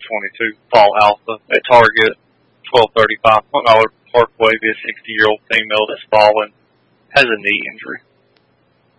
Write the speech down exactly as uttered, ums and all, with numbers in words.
twenty-two Fall Alpha at Target, twelve thirty-five Hunt Parkway, be a sixty-year-old female that's fallen, has a knee injury.